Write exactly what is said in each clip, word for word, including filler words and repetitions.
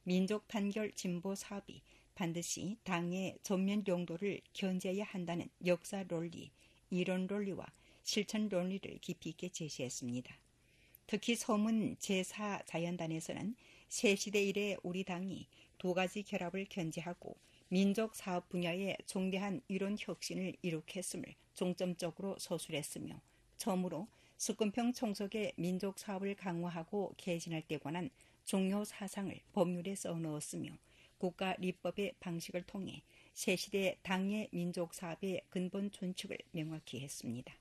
민족 단결 진보 사업이 반드시 당의 전면 용도를 견제해야 한다는 역사 논리, 이론 논리와 실천 논리를 깊이 있게 제시했습니다. 특히 서문 제사 자연단에서는 새시대 이래 우리 당이 두 가지 결합을 견제하고 민족 사업 분야에 중대한 이론 혁신을 이룩했음을 중점적으로 서술했으며 처음으로 석금평 총석의 민족 사업을 강화하고 개진할 때 관한 중요 사상을 법률에 써넣었으며 국가立법의 방식을 통해 새시대 당의 민족 사업의 근본 준칙을 명확히 했습니다.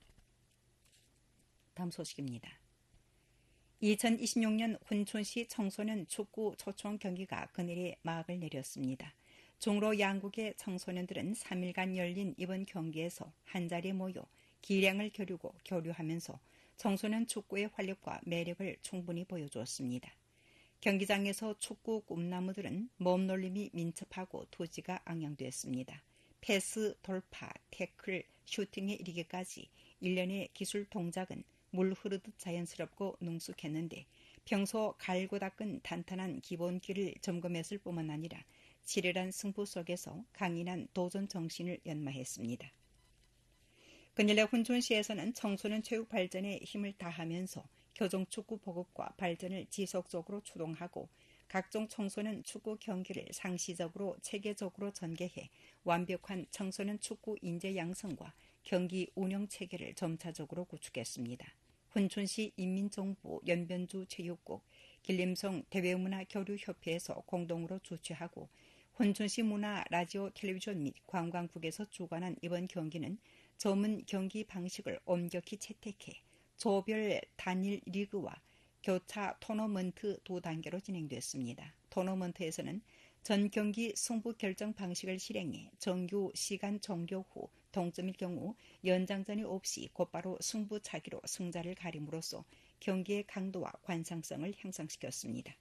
다음 소식입니다. 이천이십육 년 훈춘시 청소년 축구 초청 경기가 그늘에 막을 내렸습니다. 종로 양국의 청소년들은 삼 일간 열린 이번 경기에서 한자리에 모여 기량을 겨루고 교류하면서 청소년 축구의 활력과 매력을 충분히 보여주었습니다. 경기장에서 축구 꿈나무들은 몸놀림이 민첩하고 투지가 앙양됐습니다. 패스, 돌파, 태클, 슈팅에 이르기까지 일련의 기술 동작은 물 흐르듯 자연스럽고 능숙했는데 평소 갈고 닦은 탄탄한 기본기를 점검했을 뿐만 아니라 치열한 승부 속에서 강인한 도전 정신을 연마했습니다. 근래 훈춘시에서는 청소년 체육 발전에 힘을 다하면서 교정축구 보급과 발전을 지속적으로 추동하고 각종 청소년 축구 경기를 상시적으로 체계적으로 전개해 완벽한 청소년 축구 인재 양성과 경기 운영 체계를 점차적으로 구축했습니다. 훈춘시 인민정부 연변주 체육국, 길림성 대외문화교류협회에서 공동으로 주최하고 훈춘시 문화, 라디오, 텔레비전 및 관광국에서 주관한 이번 경기는 전문 경기 방식을 엄격히 채택해 조별 단일 리그와 교차 토너먼트 두 단계로 진행됐습니다. 토너먼트에서는 전 경기 승부 결정 방식을 실행해 정규 시간 종료 후 동점일 경우 연장전이 없이 곧바로 승부차기로 승자를 가림으로써 경기의 강도와 관상성을 향상시켰습니다.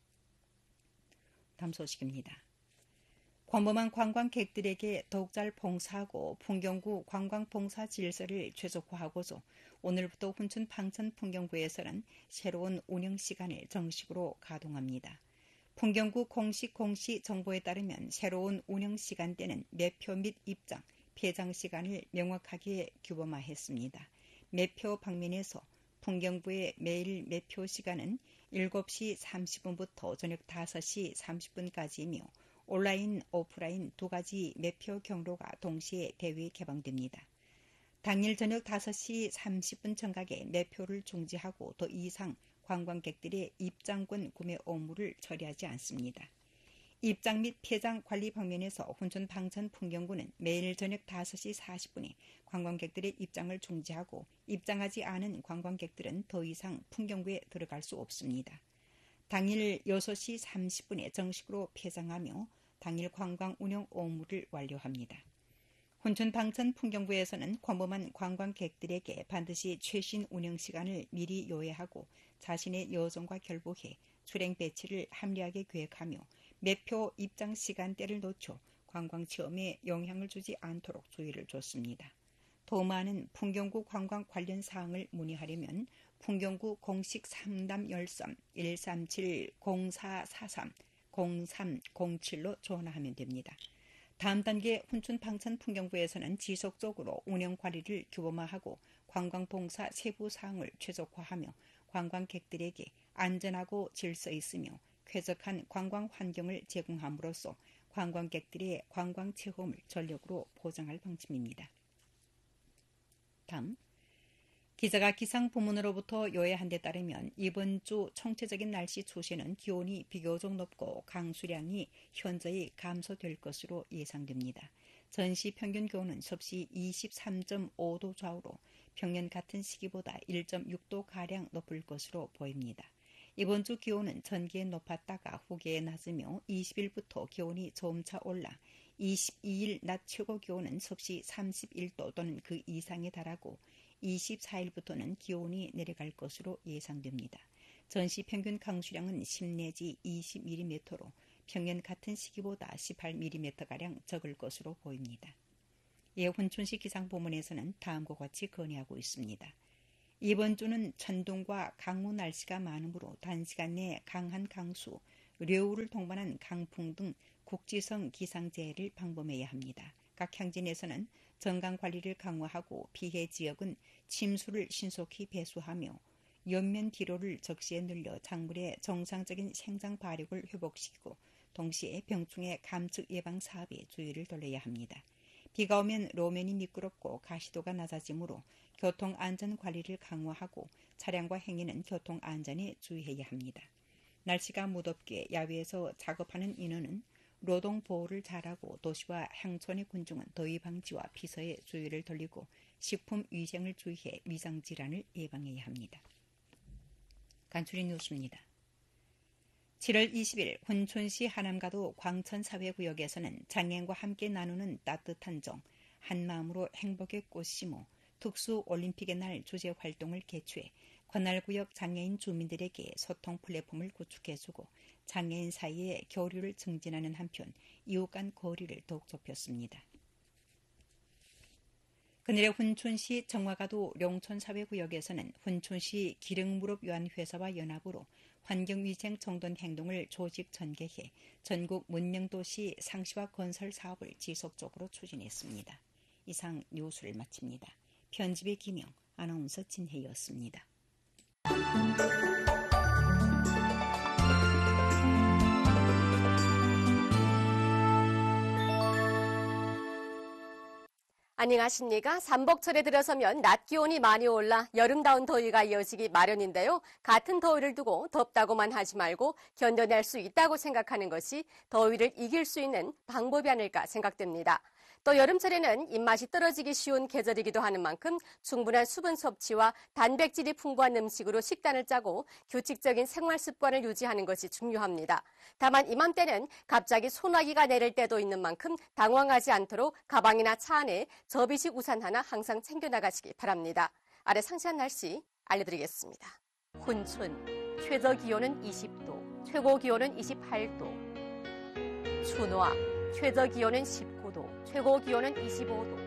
다음 소식입니다. 광범한 관광객들에게 더욱 잘 봉사하고 풍경구 관광봉사 질서를 최적화하고서 오늘부터 훈춘 방천 풍경구에서는 새로운 운영 시간을 정식으로 가동합니다. 풍경구 공식 공시 정보에 따르면 새로운 운영 시간대는 매표 및 입장, 폐장 시간을 명확하게 규범화했습니다. 매표 방면에서 풍경구의 매일 매표 시간은 일곱 시 삼십 분부터 저녁 다섯 시 삼십 분까지이며 온라인, 오프라인 두 가지 매표 경로가 동시에 대회 개방됩니다. 당일 저녁 다섯 시 삼십 분 정각에 매표를 중지하고 더 이상 관광객들의 입장권 구매 의무를 처리하지 않습니다. 입장 및 폐장 관리 방면에서 훈춘 방천 풍경구는 매일 저녁 다섯 시 사십 분에 관광객들의 입장을 중지하고 입장하지 않은 관광객들은 더 이상 풍경구에 들어갈 수 없습니다. 당일 여섯 시 삼십 분에 정식으로 폐장하며 당일 관광 운영 의무를 완료합니다. 훈춘 방천 풍경구에서는 광범한 관광객들에게 반드시 최신 운영 시간을 미리 요해하고 자신의 여정과 결부해 출행 배치를 합리하게 계획하며 매표 입장 시간대를 놓쳐 관광 체험에 영향을 주지 않도록 주의를 줬습니다. 더 많은 풍경구 관광 관련 사항을 문의하려면 풍경구 공식 상담 열선 일삼칠 공사사삼 공삼공칠로 전화하면 됩니다. 다음 단계 훈춘 방천 풍경구에서는 지속적으로 운영 관리를 규범화하고 관광봉사 세부 사항을 최적화하며 관광객들에게 안전하고 질서 있으며 쾌적한 관광 환경을 제공함으로써 관광객들의 관광 체험을 전력으로 보장할 방침입니다. 다음, 기자가 기상부문으로부터 요해한 데 따르면 이번 주 총체적인 날씨 추세는 기온이 비교적 높고 강수량이 현저히 감소될 것으로 예상됩니다. 전시 평균 기온은 섭씨 이십삼 점 오 도 좌우로 평년 같은 시기보다 일 점 육 도가량 높을 것으로 보입니다. 이번 주 기온은 전기에 높았다가 후기에 낮으며 이십 일부터 기온이 점차 올라 이십이 일 낮 최고 기온은 섭씨 삼십일 도 또는 그 이상에 달하고 이십사 일부터는 기온이 내려갈 것으로 예상됩니다. 전시 평균 강수량은 십 내지 이십 밀리미터로 평년 같은 시기보다 십팔 밀리미터가량 적을 것으로 보입니다. 예, 훈춘시 기상부문에서는 다음과 같이 건의하고 있습니다. 이번 주는 천둥과 강우 날씨가 많으므로 단시간 내에 강한 강수, 려우를 동반한 강풍 등 국지성 기상재해를 방범해야 합니다. 각 향진에서는 정강관리를 강화하고 피해 지역은 침수를 신속히 배수하며 연면 기로를 적시에 늘려 작물의 정상적인 생장 발육을 회복시키고 동시에 병충해 감축 예방 사업에 주의를 돌려야 합니다. 비가 오면路面이 미끄럽고 가시도가 낮아지므로 교통안전관리를 강화하고 차량과 행인은 교통안전에 주의해야 합니다. 날씨가 무덥게 야외에서 작업하는 인원은 노동보호를 잘하고 도시와乡촌의 군중은 더위 방지와 피서에 주의를 돌리고 식품위생을 주의해 위장질환을 예방해야 합니다. 간추린 뉴스입니다. 칠월 이십일 훈촌시 하남가도 광천사회구역에서는 장애인과 함께 나누는 따뜻한 정, 한마음으로 행복의 꽃 심어 특수올림픽의 날 주제 활동을 개최해 관할구역 장애인 주민들에게 소통 플랫폼을 구축해주고 장애인 사이의 교류를 증진하는 한편 이웃 간 거리를 더욱 좁혔습니다. 그날의 훈촌시 정화가도 룡촌사회구역에서는 훈촌시 기릉무릎유한회사와 연합으로 환경위생 정돈 행동을 조직 전개해 전국 문명도시 상시화 건설 사업을 지속적으로 추진했습니다. 이상 뉴스를 마칩니다. 편집의 김영, 아나운서 진혜였습니다. 안녕하십니까. 삼복철에 들어서면 낮 기온이 많이 올라 여름다운 더위가 이어지기 마련인데요. 같은 더위를 두고 덥다고만 하지 말고 견뎌낼 수 있다고 생각하는 것이 더위를 이길 수 있는 방법이 아닐까 생각됩니다. 또 여름철에는 입맛이 떨어지기 쉬운 계절이기도 하는 만큼 충분한 수분 섭취와 단백질이 풍부한 음식으로 식단을 짜고 규칙적인 생활 습관을 유지하는 것이 중요합니다. 다만 이맘때는 갑자기 소나기가 내릴 때도 있는 만큼 당황하지 않도록 가방이나 차 안에 접이식 우산 하나 항상 챙겨나가시기 바랍니다. 아래 상세한 날씨 알려드리겠습니다. 훈촌, 최저 기온은 이십 도, 최고 기온은 이십팔 도. 춘화, 최저 기온은 십구 도, 최고 기온은 이십오 도.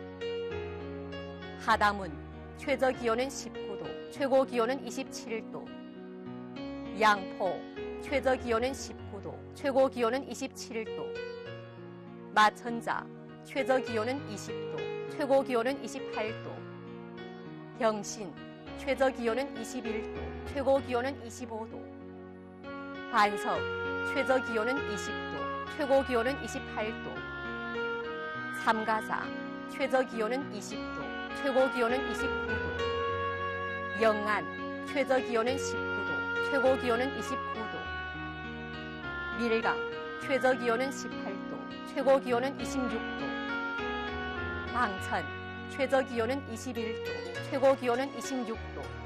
하담은 최저 기온은 십구 도, 최고 기온은 이십칠 도. 양포 최저 기온은 십구 도, 최고 기온은 이십칠 도. 마천자 최저 기온은 이십 도, 최고 기온은 이십팔 도. 병신 최저 기온은 이십일 도, 최고 기온은 이십오 도. 반석 최저 기온은 이십 도, 최고 기온은 이십팔 도. 삼가사 최저 기온은 이십 도, 최고 기온은 이십구 도. 영안 최저 기온은 십구 도, 최고 기온은 이십구 도. 밀강 최저 기온은 십팔 도, 최고 기온은 이십육 도. 방천 최저 기온은 이십일 도, 최고 기온은 이십육 도.